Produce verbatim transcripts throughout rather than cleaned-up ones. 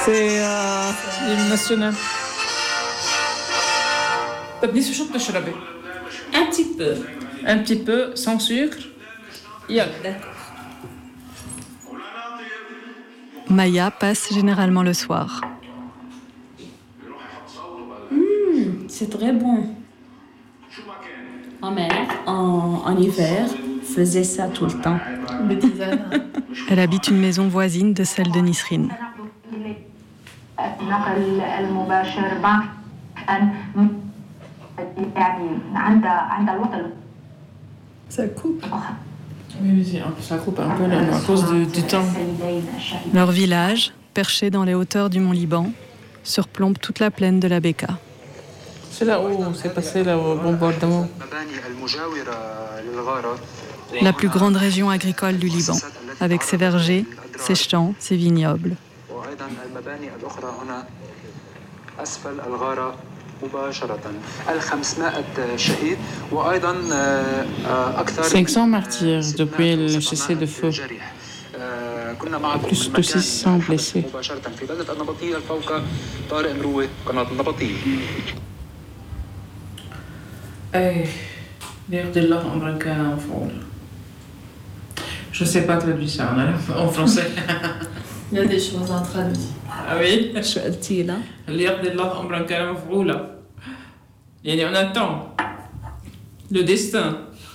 C'est euh, l'hymne national. تبنيس شو بتشربي؟ Un petit peu. Un petit peu, sans sucre. Y'a. D'accord. Maya passe généralement le soir. Mmh, c'est très bon. Ma mère, en, en hiver, faisait ça tout le temps. Le tisane. Elle habite une maison voisine de celle de Nisrine. Ça coupe. Oui, ça coupe un peu là, à cause de, du temps. Leur village, perché dans les hauteurs du mont Liban, surplombe toute la plaine de la Bekaa. C'est là où s'est passé le bombardement. La plus grande région agricole du Liban, avec ses vergers, ses champs, ses vignobles. cinq cents martyrs depuis le cessez-le-feu. Plus de six cents blessés. Hey, l'Irdellah en branca en fond. Je sais pas traduire ça en, en français. Il y a des choses à traduire. Ah oui? شو قلتي لها؟ l'Irdellah en branca مفعولة. يعني on attend le destin.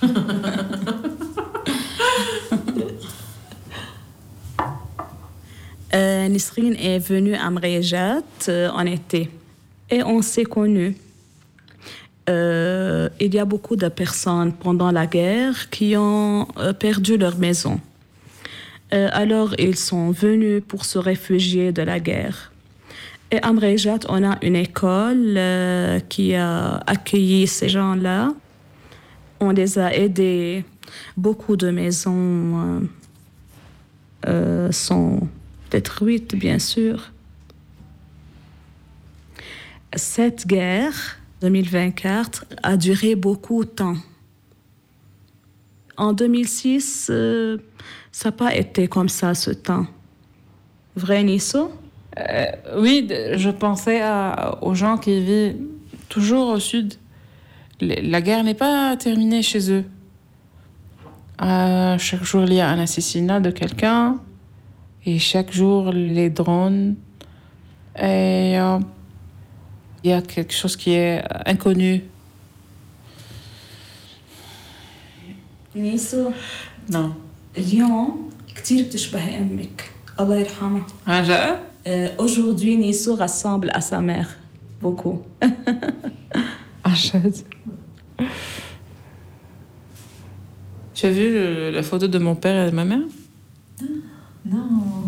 Euh, Nisrine est venue à Mrejat euh, en été et on s'est connus. Euh, il y a beaucoup de personnes pendant la guerre qui ont euh, perdu leur maison. Euh, alors ils sont venus pour se réfugier de la guerre. Et à Mrejat, on a une école euh, qui a accueilli ces gens-là. On les a aidés. Beaucoup de maisons euh, euh, sont détruites, bien sûr. Cette guerre, deux mille vingt-quatre, a duré beaucoup de temps. En deux mille six, euh, ça n'a pas été comme ça, ce temps. Vrai, Nisso? Euh, oui, je pensais à, aux gens qui vivent toujours au sud. La guerre n'est pas terminée chez eux. Euh, chaque jour, il y a un assassinat de quelqu'un. Et chaque jour, les drones. Et euh, il y a quelque chose qui est inconnu. نيسو Non. اليوم كتير بتشبهي أمك الله يرحمها. Ah, j'ai... Euh, aujourd'hui, Nisso ressemble à sa mère. Beaucoup. Achète. Tu as vu le, la photo de mon père et de ma mère? Non.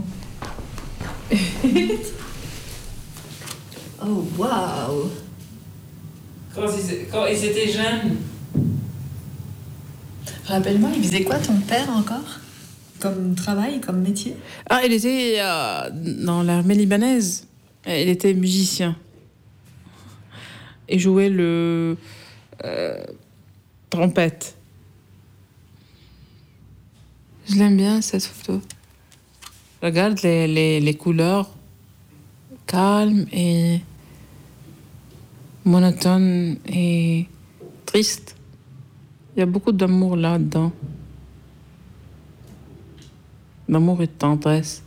Oh, waouh. Quand ils, quand ils étaient jeunes. Rappelle-moi, il faisait quoi ton père encore? Comme travail, comme métier? Ah, il était euh, dans l'armée libanaise. Il était musicien. Il jouait le euh, trompette. Je l'aime bien, cette photo. Regarde les, les, les couleurs calmes et monotones et tristes. Il y a beaucoup d'amour là-dedans. D'amour et de tendresse.